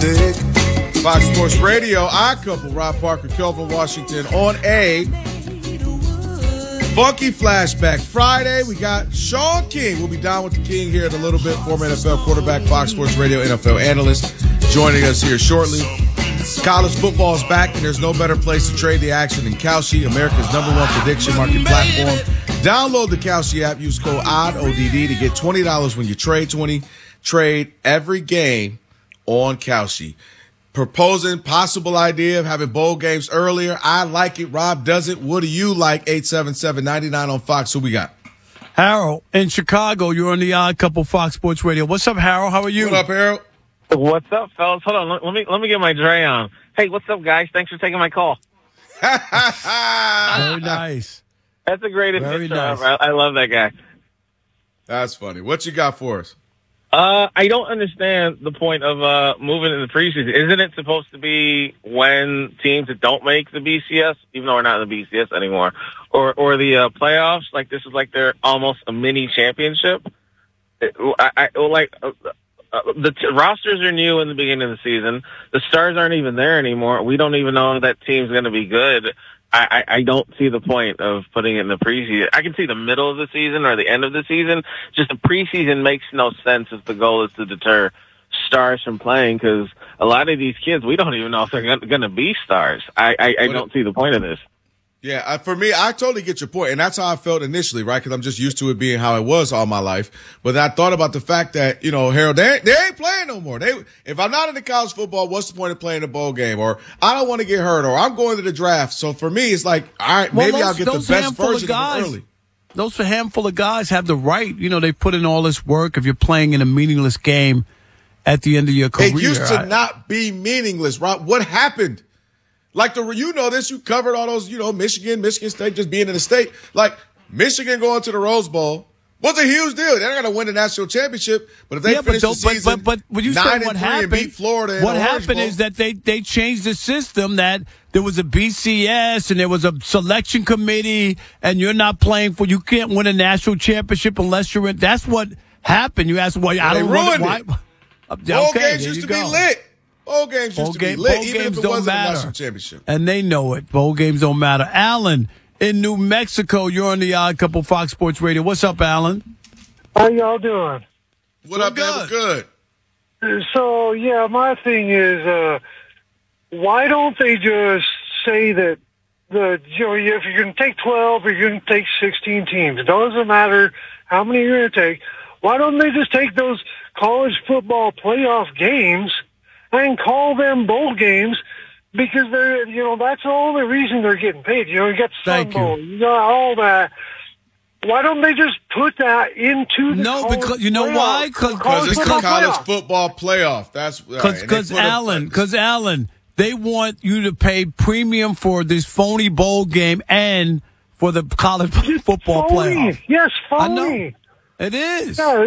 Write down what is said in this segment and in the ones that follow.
dig. Fox Sports Radio, I couple Rob Parker, Kelvin Washington on a funky flashback Friday. We got Sean King. We'll be down with the King here in a little bit. Former NFL quarterback, Fox Sports Radio NFL analyst, joining us here shortly. College football is back, and there's no better place to trade the action than Kalshi, America's #1 prediction market platform. Download the Kalshi app. Use code ODD to get $20 when you trade 20. Trade every game on Kalshi. Proposing possible idea of having bowl games earlier. I like it. Rob doesn't. What do you like? 877-99 on Fox. Who we got? Harold in Chicago. You're on the Odd Couple Fox Sports Radio. What's up, Harold? How are you? What up, Harold? What's up, fellas? Hold on. Let me get my Dre on. Hey, what's up, guys? Thanks for taking my call. Very nice. That's a great Very intro. nice. I love that guy. That's funny. What you got for us? I don't understand the point of moving in the preseason. Isn't it supposed to be when teams that don't make the BCS, even though we're not in the BCS anymore, or the playoffs? Like this is like they're almost a mini championship. Rosters are new in the beginning of the season. The stars aren't even there anymore. We don't even know if that team's going to be good. I don't see the point of putting it in the preseason. I can see the middle of the season or the end of the season. Just the preseason makes no sense if the goal is to deter stars from playing, because a lot of these kids, we don't even know if they're going to be stars. I don't see the point of this. Yeah, for me, I totally get your point, and that's how I felt initially, right? Because I'm just used to it being how it was all my life. But I thought about the fact that, Harold, they ain't playing no more. If I'm not in the college football, what's the point of playing a bowl game? Or I don't want to get hurt, or I'm going to the draft. So for me, it's like, all right, maybe I'll get the best version of them early. Those handful of guys have the right. They put in all this work. If you're playing in a meaningless game at the end of your career, it used to not be meaningless, Rob. What happened? Like this, you covered all those, Michigan State just being in the state. Like Michigan going to the Rose Bowl was a huge deal. They're not going to win the national championship, but if they finish the season but when you say what 9-3 happened, and beat Florida, what happened is that they changed the system, that there was a BCS and there was a selection committee, and you're not playing you can't win a national championship unless you're in. That's what happened. You asked why I don't ruined why. Bowl games used to be lit. Bowl games used to be lit, even if it wasn't a national championship. And they know it. Bowl games don't matter. Alan in New Mexico, you're on the Odd Couple Fox Sports Radio. What's up, Alan? How y'all doing? What up, man? Good. So, yeah, my thing is, why don't they just say that if you're going to take 12 or you're going to take 16 teams, it doesn't matter how many you're going to take. Why don't they just take those college football playoff games and call them bowl games, because they're, that's the only reason they're getting paid. You got the Sun Bowl, you got all that. Why don't they just put that into the because you know why? Because it's the college football playoff. That's because Alan, they want you to pay premium for this phony bowl game and for the college football playoff. Yes, phony. I know. It is. Yeah,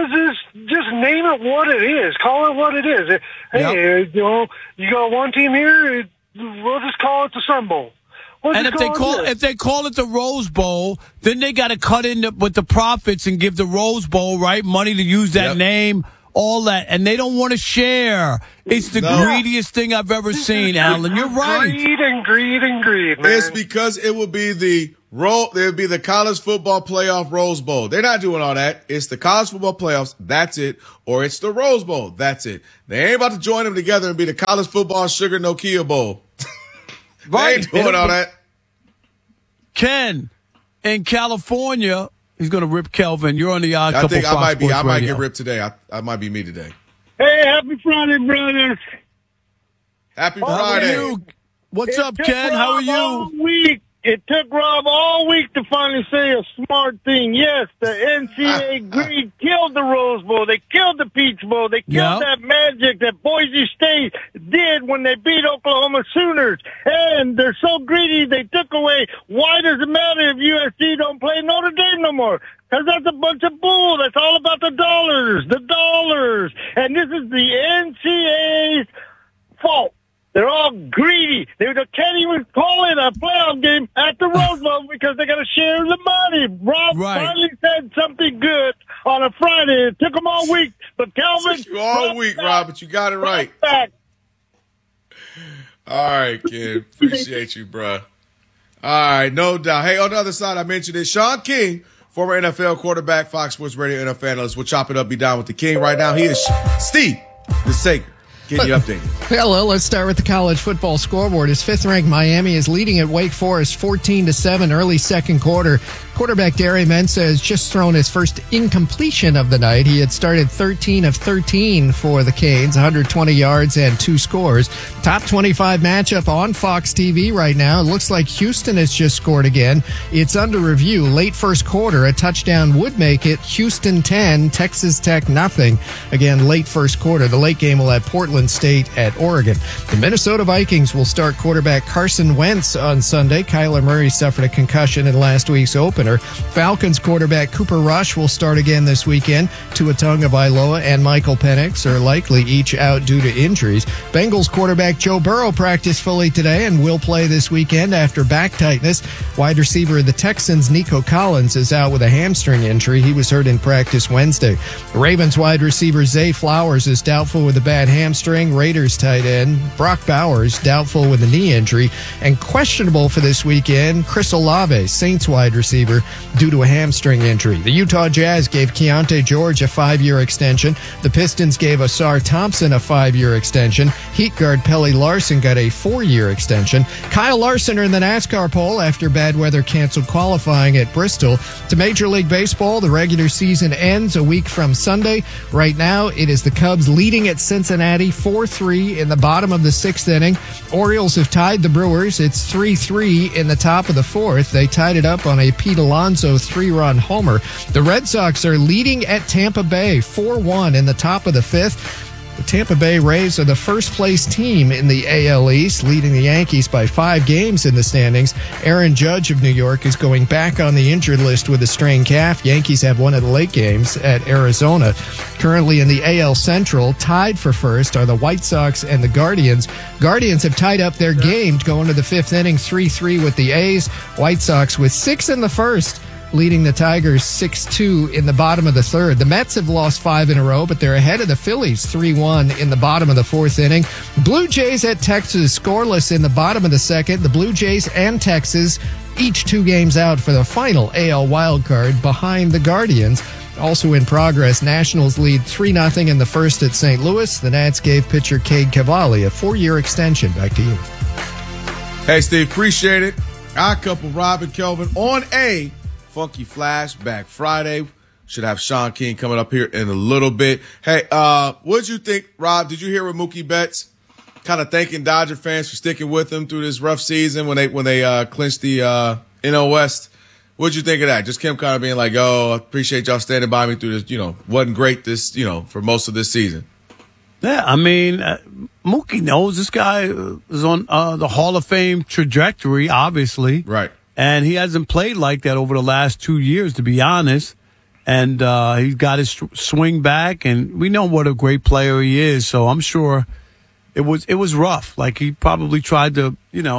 just name it what it is. Call it what it is. Hey, you got one team here, we'll just call it the Sun Bowl. And if they call it the Rose Bowl, then they got to cut in with the profits and give the Rose Bowl money to use that name, all that, and they don't want to share. It's the greediest thing I've ever seen, Alan. You're right. Greed, man. It's because it would be the college football playoff Rose Bowl. They're not doing all that. It's the college football playoffs. That's it. Or it's the Rose Bowl. That's it. They ain't about to join them together and be the college football Sugar Nokia Bowl. They ain't doing all that. Ken in California, he's going to rip Kelvin. You're on the Odd Couple Fox Sports Radio. I might get ripped today. I might be me today. Hey, happy Friday, brothers. Happy Friday. How are you? What's up, Ken? How are you? It took Rob all week to finally say a smart thing. Yes, the NCAA greed killed the Rose Bowl. They killed the Peach Bowl. They killed that magic that Boise State did when they beat Oklahoma Sooners. And they're so greedy, they took away. Why does it matter if USC don't play Notre Dame no more? Because that's a bunch of bull. That's all about the dollars. And this is the NCAA's fault. They're all greedy. They can't even call it a playoff game at the Rose Bowl because they got to share the money. Rob finally said something good on a Friday. It took them all week, but Calvin... It took you all week, Rob, but you got it right. All right, kid. Appreciate you, bruh. All right, no doubt. Hey, on the other side, I mentioned it. Sean King, former NFL quarterback, Fox Sports Radio NFL analyst. We'll chop it up, be down with the King right now. He is Steve DeSager. Getting you updated. Hello, let's start with the college football scoreboard. As fifth-ranked Miami is leading at Wake Forest 14-7 early second quarter. Quarterback Darius Mensah has just thrown his first incompletion of the night. He had started 13 of 13 for the Canes, 120 yards and 2 scores. Top 25 matchup on Fox TV right now. It looks like Houston has just scored again. It's under review. Late first quarter, a touchdown would make it. Houston 10, Texas Tech nothing. Again, late first quarter. The late game will have Portland State at Oregon. The Minnesota Vikings will start quarterback Carson Wentz on Sunday. Kyler Murray suffered a concussion in last week's opener. Falcons quarterback Cooper Rush will start again this weekend. Tua Tagovailoa and Michael Penix are likely each out due to injuries. Bengals quarterback Joe Burrow practiced fully today and will play this weekend after back tightness. Wide receiver of the Texans, Nico Collins, is out with a hamstring injury. He was hurt in practice Wednesday. Ravens wide receiver Zay Flowers is doubtful with a bad hamstring. Raiders tight end Brock Bowers doubtful with a knee injury. And questionable for this weekend, Chris Olave, Saints wide receiver, due to a hamstring injury. The Utah Jazz gave Keontae George a 5-year extension. The Pistons gave Asar Thompson a 5-year extension. Heat guard Pelly Larson got a 4-year extension. Kyle Larson in the NASCAR pole after bad weather canceled qualifying at Bristol. To Major League Baseball, the regular season ends a week from Sunday. Right now, it is the Cubs leading at Cincinnati 4-3 in the bottom of the 6th inning. Orioles have tied the Brewers. It's 3-3 in the top of the 4th. They tied it up on a Pete Alonso 3-run homer. The Red Sox are leading at Tampa Bay 4-1 in the top of the 5th. The Tampa Bay Rays are the first-place team in the AL East, leading the Yankees by 5 games in the standings. Aaron Judge of New York is going back on the injured list with a strained calf. Yankees have one of the late games at Arizona. Currently in the AL Central, tied for first are the White Sox and the Guardians. Guardians have tied up their game going to the 5th inning 3-3 with the A's. White Sox with 6 in the first, leading the Tigers 6-2 in the bottom of the 3rd. The Mets have lost 5 in a row, but they're ahead of the Phillies 3-1 in the bottom of the 4th inning. Blue Jays at Texas scoreless in the bottom of the 2nd. The Blue Jays and Texas each 2 games out for the final AL wildcard behind the Guardians. Also in progress, Nationals lead 3-0 in the 1st at St. Louis. The Nats gave pitcher Cade Cavalli a 4-year extension. Back to you. Hey, Steve, appreciate it. Our couple, Rob and Kelvin, on a Funky Flashback Friday. Should have Sean King coming up here in a little bit. Hey, what'd you think, Rob? Did you hear what Mookie Betts kind of thanking Dodger fans for sticking with him through this rough season when they clinched the NL West? What'd you think of that? Just Kim kind of being like, "Oh, I appreciate y'all standing by me through this. Wasn't great this, for most of this season." Yeah, I mean, Mookie knows this guy is on the Hall of Fame trajectory, obviously. Right. And he hasn't played like that over the last 2 years, to be honest. And he's got his swing back, and we know what a great player he is. So I'm sure it was rough. Like, he probably tried to,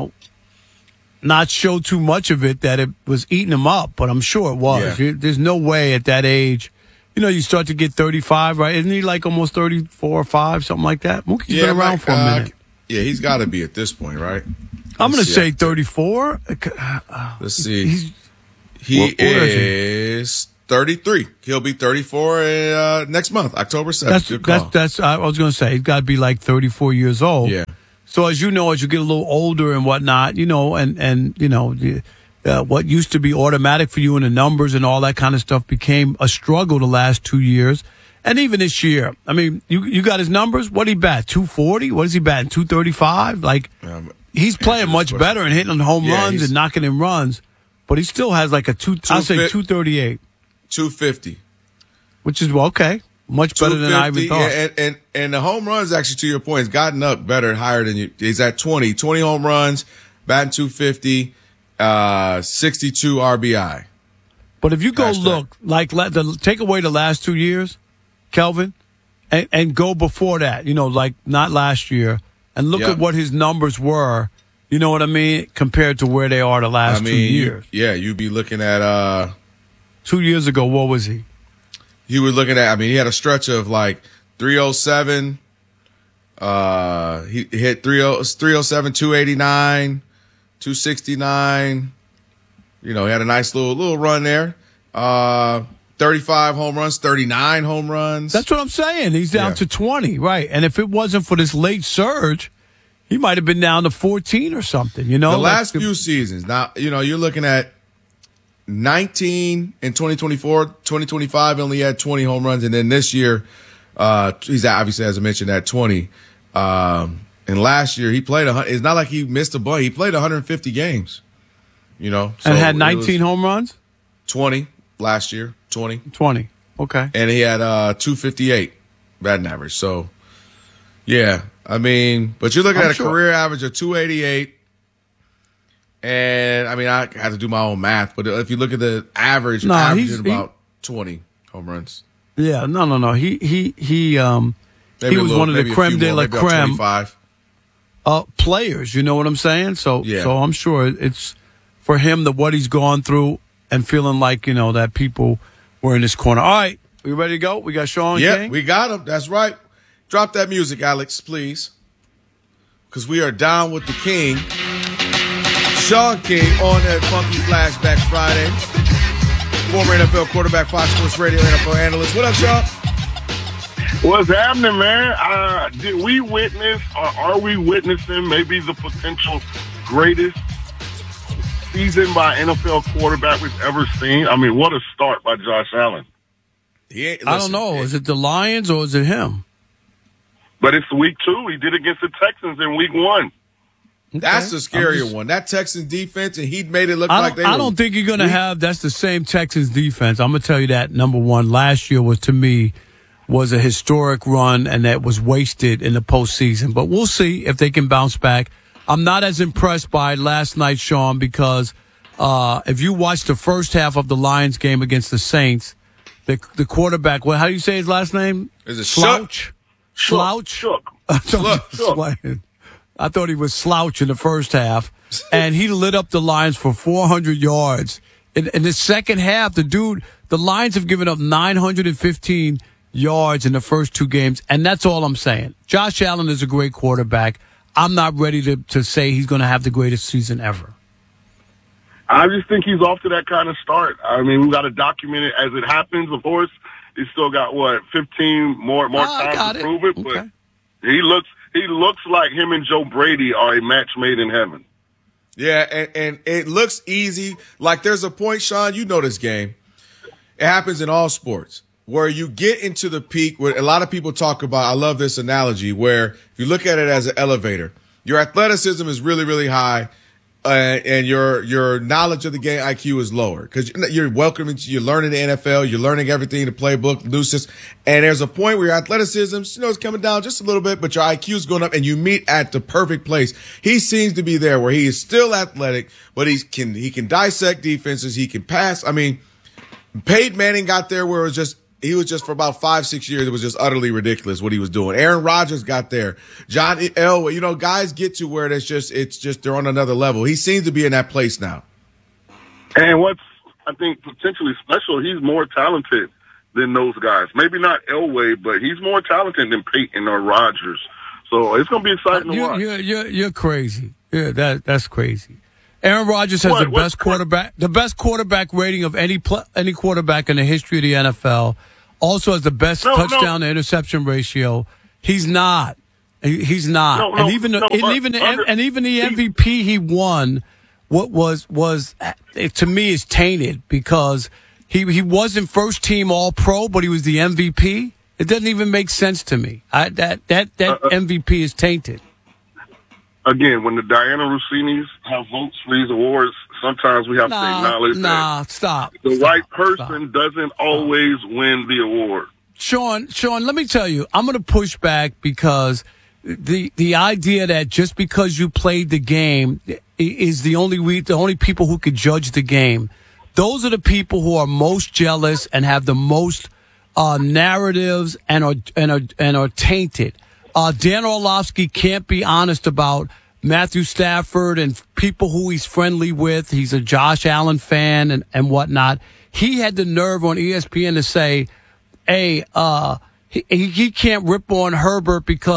not show too much of it, that it was eating him up. But I'm sure it was. Yeah. There's no way at that age. You start to get 35, right? Isn't he like almost 34 or 5, something like that? Mookie's been around for a minute. Yeah, he's got to be at this point, right? I'm going to say 34. Let's see. He is 33. He'll be 34 next month, October 7th. I was going to say, he's got to be like 34 years old. Yeah. So as you know, as you get a little older and whatnot, what used to be automatic for you in the numbers and all that kind of stuff became a struggle the last 2 years. And even this year, I mean, you got his numbers. What did he bat? 240? What is he batting? 235? Like, he's playing much better and hitting home runs and knocking in runs. But he still has like I'll say 238. 250. Which is, okay. Much better than I even thought. Yeah, and the home runs, actually, to your point, has gotten up better, higher than you. He's at 20 home runs, batting 250, 62 RBI. But if you go look, take away the last 2 years, Kelvin, and go before that, like not last year, and look at what his numbers were, you know what I mean, compared to where they are the last 2 years. You'd be looking at 2 years ago, what was he? You were looking at, he had a stretch of like 307, He hit 307, 289, 269. You know, he had a nice little run there. 35 home runs, 39 home runs. That's what I'm saying. He's down to 20, right? And if it wasn't for this late surge, he might have been down to 14 or something, you know? The last few seasons. Now, you know, you're looking at 19 in 2024, 2025 only had 20 home runs. And then this year, he's obviously, as I mentioned, at 20. And last year he played it's not like he missed a bunch. He played 150 games, you know. So and had 19 home runs? 20 last year, 20. Okay. And he had 258 batting average. So, yeah, I mean, but you're looking at a career average of 288. And, I mean, I had to do my own math, but if you look at the average, he's about 20 home runs. Yeah, no. He was one of the creme de la creme players. You know what I'm saying? So I'm sure it's for him what he's gone through and feeling like, you know, that people were in his corner. All right, we ready to go? We got Sean King? Yeah, we got him. That's right. Drop that music, Alex, please. Because we are down with the king. Sean King on that Funky Flashback Friday. Former NFL quarterback, Fox Sports Radio NFL analyst. What up, Sean? What's happening, man? Did we witness, or are we witnessing maybe the potential greatest season by NFL quarterback we've ever seen? I mean, what a start by Josh Allen. I don't know. Is it the Lions or is it him? But it's week 2. He did against the Texans in week 1. That's the scarier one. That Texans defense, and he made it look like they were. I don't think you're going to have that's the same Texans defense. I'm going to tell you that, number one. Last year was, to me, was a historic run, and that was wasted in the postseason. But we'll see if they can bounce back. I'm not as impressed by last night, Sean, because if you watch the first half of the Lions game against the Saints, the quarterback, how do you say his last name? Is it Slouch? Slouch? Shook. I thought he was Slouch in the first half, and he lit up the Lions for 400 yards. In the second half, the Lions have given up 915 yards in the first 2 games, and that's all I'm saying. Josh Allen is a great quarterback. I'm not ready to say he's going to have the greatest season ever. I just think he's off to that kind of start. I mean, we've got to document it as it happens. Of course, he's still got, 15 more time to prove it, okay. But he looks like him and Joe Brady are a match made in heaven. Yeah, and it looks easy. Like there's a point, Sean, you know this game. It happens in all sports where you get into the peak where a lot of people talk about. I love this analogy where if you look at it as an elevator, your athleticism is really, really high. And your knowledge of the game IQ is lower because you're learning the NFL, you're learning everything, the playbook, the new system. And there's a point where your athleticism, is coming down just a little bit, but your IQ is going up and you meet at the perfect place. He seems to be there where he is still athletic, but he can dissect defenses. He can pass. I mean, Peyton Manning got there where he was just for about 5-6 years. It was just utterly ridiculous what he was doing. Aaron Rodgers got there. John Elway, guys get to where it's just they're on another level. He seems to be in that place now. And what's, I think, potentially special, he's more talented than those guys. Maybe not Elway, but he's more talented than Peyton or Rodgers. So it's going to be exciting to watch. You're crazy. Yeah, that's crazy. Aaron Rodgers has the best quarterback rating of any quarterback in the history of the NFL. Also has the best touchdown to interception ratio. He's not. He's not. And even the MVP he won, what was to me is tainted because he wasn't first team All Pro, but he was the MVP. It doesn't even make sense to me. That MVP is tainted. Again, when the Diana Rossinis have votes for these awards, sometimes we have to acknowledge that the right person doesn't always win the award. Sean, let me tell you, I'm going to push back because the idea that just because you played the game is the only people who could judge the game. Those are the people who are most jealous and have the most narratives and are tainted. Dan Orlovsky can't be honest about Matthew Stafford and people who he's friendly with. He's a Josh Allen fan and whatnot. He had the nerve on ESPN to say, hey, he can't rip on Herbert because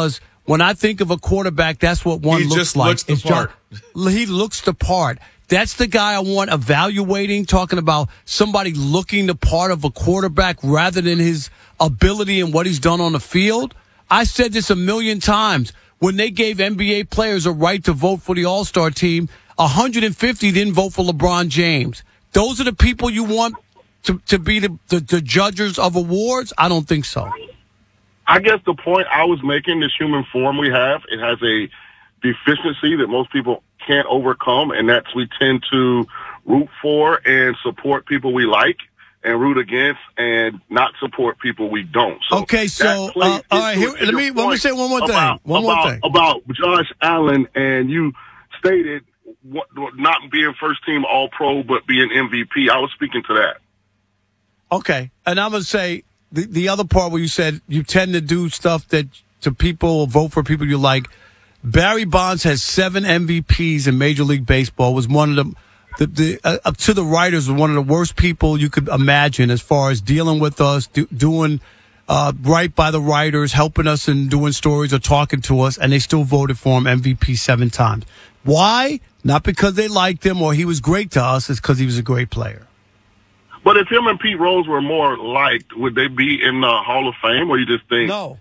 when I think of a quarterback, that's what one looks just like. Looks the part. He looks the part. That's the guy I want evaluating, talking about somebody looking the part of a quarterback rather than his ability and what he's done on the field. I said this a million times. When they gave NBA players a right to vote for the All-Star team, 150 didn't vote for LeBron James. Those are the people you want to be the judges of awards? I don't think so. I guess the point I was making, this human form we have, it has a deficiency that most people can't overcome, and that's we tend to root for and support people we like and root against and not support people we don't. So okay, so all right, here, let me say one more thing. About Josh Allen, and you stated not being first team All Pro but being MVP. I was speaking to that. Okay, and I'm gonna say the other part where you said you tend to do stuff that to people vote for people you like. Barry Bonds has 7 MVPs in Major League Baseball. Was one of them. Up to the writers, was one of the worst people you could imagine as far as dealing with us, doing right by the writers, helping us and doing stories or talking to us, and they still voted for him MVP 7 times. Why? Not because they liked him or he was great to us. It's because he was a great player. But if him and Pete Rose were more liked, would they be in the Hall of Fame, or you just think no?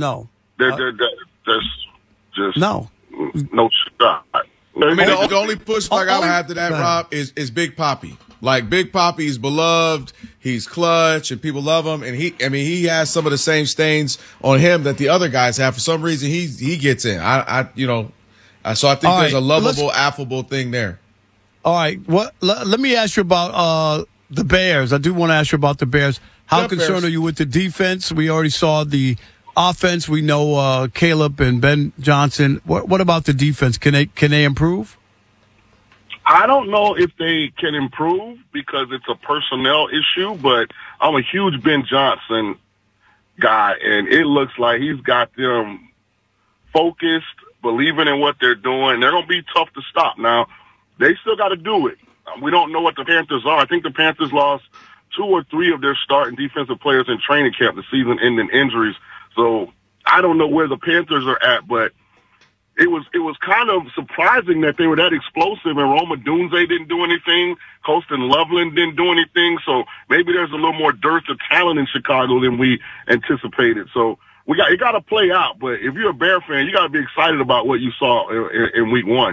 There's just no shot. I mean, the only pushback I would have to that, Rob, is Big Papi. Like, Big Papi is beloved, he's clutch, and people love him. And he has some of the same stains on him that the other guys have. For some reason, he gets in. So I think there's a lovable, affable thing there. All right. Let me ask you about the Bears. I do want to ask you about the Bears. How concerned are you with the defense? We already saw the offense. We know Caleb and Ben Johnson. What about the defense? Can they improve? I don't know if they can improve because it's a personnel issue, but I'm a huge Ben Johnson guy, and it looks like he's got them focused, believing in what they're doing. They're going to be tough to stop. Now, they still got to do it. We don't know what the Panthers are. I think the Panthers lost 2 or 3 of their starting defensive players in training camp, the season-ending injuries. So I don't know where the Panthers are at, but it was kind of surprising that they were that explosive, and Roma Dunze didn't do anything. Colston Loveland didn't do anything. So maybe there's a little more dearth of talent in Chicago than we anticipated. So it got to play out. But if you're a Bear fan, you got to be excited about what you saw in week 1.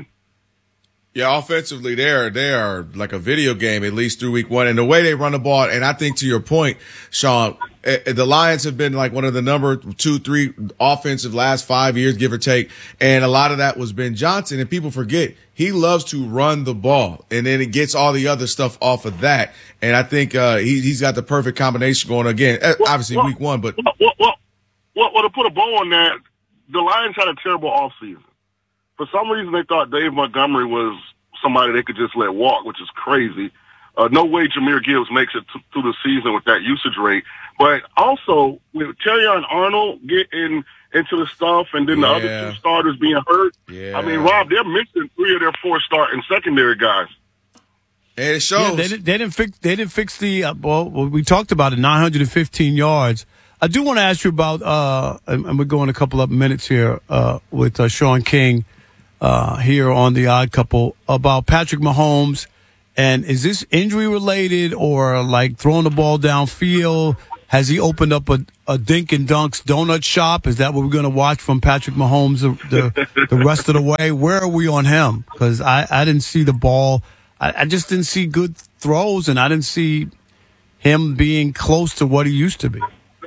Yeah, offensively, they are like a video game, at least through week 1. And the way they run the ball, and I think to your point, Sean, the Lions have been like one of the number 2, 3 offensive last 5 years, give or take. And a lot of that was Ben Johnson. And people forget, he loves to run the ball. And then it gets all the other stuff off of that. And I think he's got the perfect combination going again. Obviously, week 1, but. Well, to put a bow on that, the Lions had a terrible offseason. For some reason, they thought Dave Montgomery was somebody they could just let walk, which is crazy. No way Jahmyr Gibbs makes it through the season with that usage rate. But also, with Terrion Arnold getting into the stuff and then the other 2 starters being hurt, I mean, Rob, they're missing 3 of their 4 starting secondary guys. And it shows. Yeah, they didn't fix the we talked about it, 915 yards. I do want to ask you about, and we're going a couple of minutes here with Sean King. Here on the Odd Couple about Patrick Mahomes, and is this injury related or like throwing the ball downfield? Has he opened up a Dink and Dunks donut shop? Is that what we're going to watch from Patrick Mahomes the rest of the way? Where are we on him? Because I didn't see the ball. I just didn't see good throws, and I didn't see him being close to what he used to be.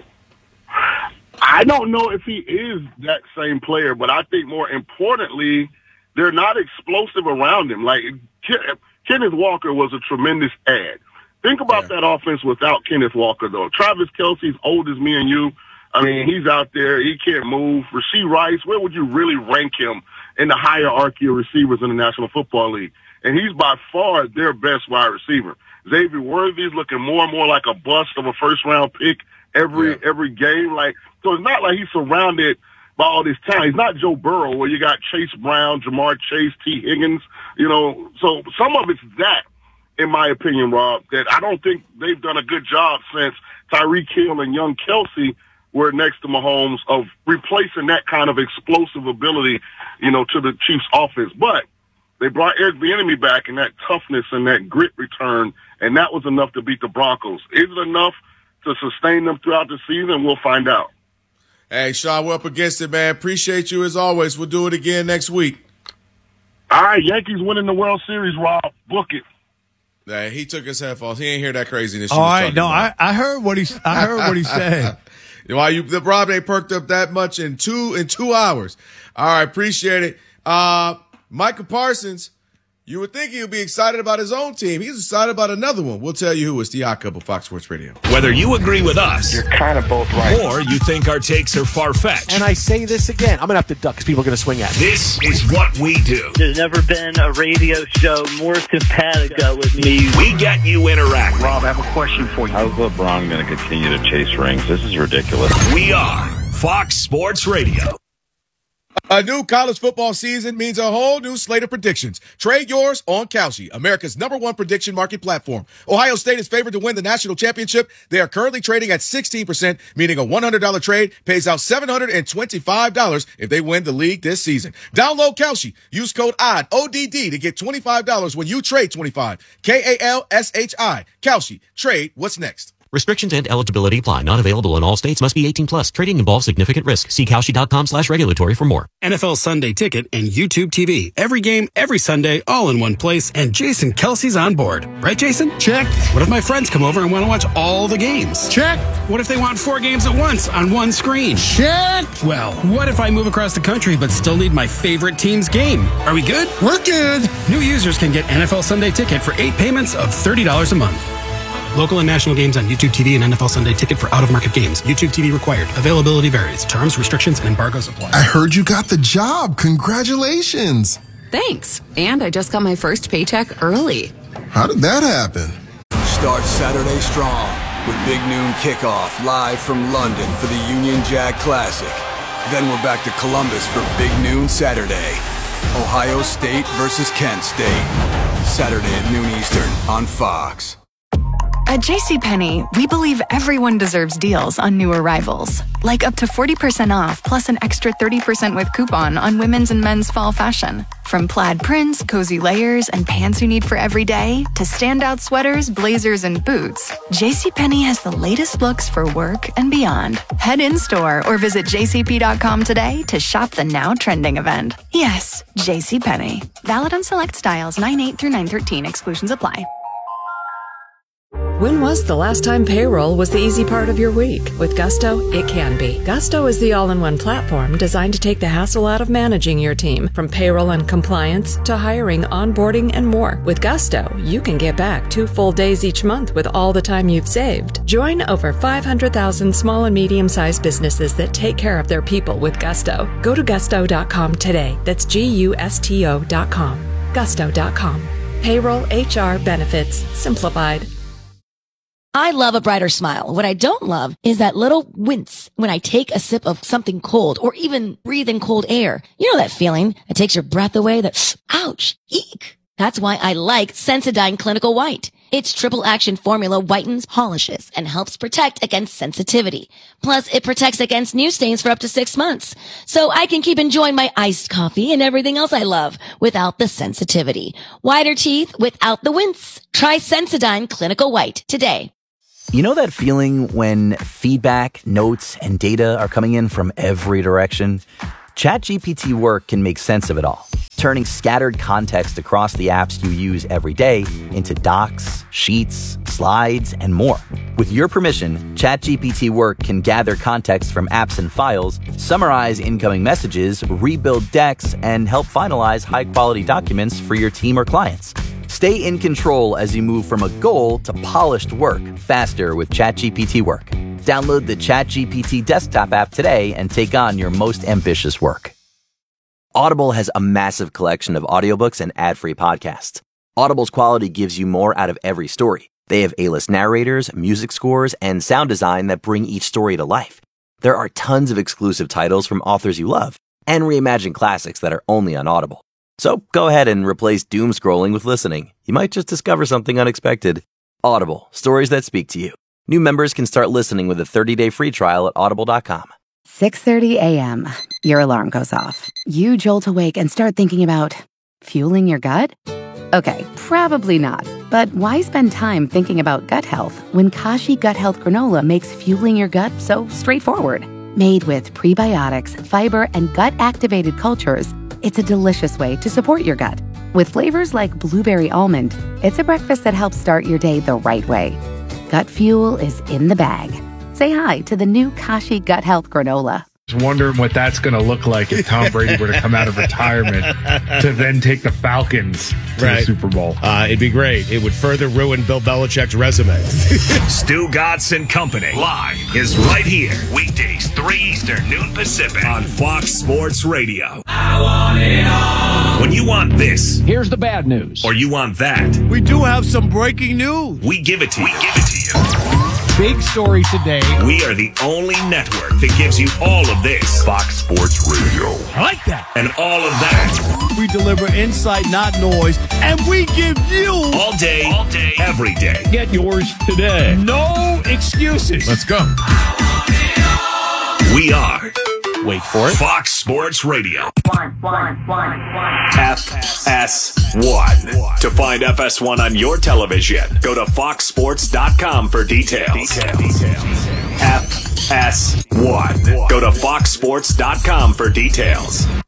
I don't know if he is that same player, but I think more importantly, they're not explosive around him. Like, Kenneth Walker was a tremendous add. Think about that offense without Kenneth Walker, though. Travis Kelce's old as me and you. I mean, he's out there. He can't move. Rashee Rice, where would you really rank him in the hierarchy of receivers in the National Football League? And he's by far their best wide receiver. Xavier Worthy's looking more and more like a bust of a first-round pick every game. Like, so it's not like he's surrounded by all this talent. He's not Joe Burrow where you got Chase Brown, Jamar Chase, T. Higgins, So some of it's that, in my opinion, Rob, that I don't think they've done a good job since Tyreek Hill and young Kelsey were next to Mahomes of replacing that kind of explosive ability, to the Chiefs offense. But they brought Eric Bieniemy back, and that toughness and that grit return, and that was enough to beat the Broncos. Is it enough to sustain them throughout the season? We'll find out. Hey, Sean, we're up against it, man. Appreciate you as always. We'll do it again next week. All right, Yankees winning the World Series, Rob. Book it. Hey, he took his headphones. He ain't hear that craziness. All right, no, I heard what he said. Why Rob, they perked up that much in 2 hours. All right, appreciate it. Micah Parsons, you would think he would be excited about his own team. He's excited about another one. We'll tell you who. It's the Odd Couple, Fox Sports Radio. Whether you agree with us, You're kind of both right. or you think our takes are far-fetched. And I say this again, I'm going to have to duck because people are going to swing at me. This is what we do. There's never been a radio show more simpatico with me. We get you interacting. Rob, I have a question for you. How's LeBron going to continue to chase rings? This is ridiculous. We are Fox Sports Radio. A new college football season means a whole new slate of predictions. Trade yours on Kalshi, America's #1 prediction market platform. Ohio State is favored to win the national championship. They are currently trading at 16%, meaning a $100 trade pays out $725 if they win the league this season. Download Kalshi. Use code ODD, ODD, to get $25 when you trade 25. KALSHI. Kalshi. Trade what's next. Restrictions and eligibility apply. Not available in all states. Must be 18 plus. Trading involves significant risk. See Kalshi.com/regulatory for more. NFL Sunday Ticket and YouTube TV. Every game, every Sunday, all in one place. And Jason Kelsey's on board. Right, Jason? Check. What if my friends come over and want to watch all the games? Check. What if they want 4 games at once on one screen? Check. Well, what if I move across the country but still need my favorite team's game? Are we good? We're good. New users can get NFL Sunday Ticket for 8 payments of $30 a month. Local and national games on YouTube TV and NFL Sunday Ticket for out-of-market games. YouTube TV required. Availability varies. Terms, restrictions, and embargoes apply. I heard you got the job. Congratulations. Thanks. And I just got my first paycheck early. How did that happen? Start Saturday strong with Big Noon Kickoff live from London for the Union Jack Classic. Then we're back to Columbus for Big Noon Saturday. Ohio State versus Kent State. Saturday at noon Eastern on Fox. At JCPenney, we believe everyone deserves deals on new arrivals. Like up to 40% off plus an extra 30% with coupon on women's and men's fall fashion. From plaid prints, cozy layers, and pants you need for every day, to standout sweaters, blazers, and boots, JCPenney has the latest looks for work and beyond. Head in-store or visit jcp.com today to shop the now trending event. Yes, JCPenney. Valid on select styles 9/8 through 9/13. Exclusions apply. When was the last time payroll was the easy part of your week? With Gusto, it can be. Gusto is the all-in-one platform designed to take the hassle out of managing your team, from payroll and compliance to hiring, onboarding, and more. With Gusto, you can get back 2 full days each month with all the time you've saved. Join over 500,000 small and medium-sized businesses that take care of their people with Gusto. Go to gusto.com today. That's GUSTO.com. Gusto.com. Payroll, HR, benefits, simplified. I love a brighter smile. What I don't love is that little wince when I take a sip of something cold or even breathe in cold air. You know that feeling that takes your breath away, that ouch, eek. That's why I like Sensodyne Clinical White. Its triple action formula whitens, polishes, and helps protect against sensitivity. Plus, it protects against new stains for up to 6 months. So I can keep enjoying my iced coffee and everything else I love without the sensitivity. Whiter teeth without the wince. Try Sensodyne Clinical White today. You know that feeling when feedback, notes, and data are coming in from every direction? ChatGPT Work can make sense of it all, turning scattered context across the apps you use every day into docs, sheets, slides, and more. With your permission, ChatGPT Work can gather context from apps and files, summarize incoming messages, rebuild decks, and help finalize high-quality documents for your team or clients. Stay in control as you move from a goal to polished work faster with ChatGPT Work. Download the ChatGPT desktop app today and take on your most ambitious work. Audible has a massive collection of audiobooks and ad-free podcasts. Audible's quality gives you more out of every story. They have A-list narrators, music scores, and sound design that bring each story to life. There are tons of exclusive titles from authors you love and reimagined classics that are only on Audible. So go ahead and replace doom scrolling with listening. You might just discover something unexpected. Audible, stories that speak to you. New members can start listening with a 30-day free trial at audible.com. 6:30 a.m. Your alarm goes off. You jolt awake and start thinking about fueling your gut? Okay, probably not. But why spend time thinking about gut health when Kashi Gut Health Granola makes fueling your gut so straightforward? Made with prebiotics, fiber, and gut-activated cultures, it's a delicious way to support your gut. With flavors like blueberry almond, it's a breakfast that helps start your day the right way. Gut fuel is in the bag. Say hi to the new Kashi Gut Health Granola. Wondering what that's going to look like if Tom Brady were to come out of retirement to then take the Falcons to the Super Bowl. It'd be great. It would further ruin Bill Belichick's resume. Stu Godson Company live is right here. Weekdays, 3 Eastern, noon Pacific on Fox Sports Radio. I want it all. When you want this, here's the bad news. Or you want that, we do have some breaking news. We give it to you. Big story today. We are the only network that gives you all of this. Fox Sports Radio. I like that. And all of that. We deliver insight, not noise. And we give you all day, every day. Get yours today. No excuses. Let's go. We are. Wait for it. Fox Sports Radio. One. FS1. To find FS1 on your television, go to foxsports.com for details. FS1. Go to foxsports.com for details.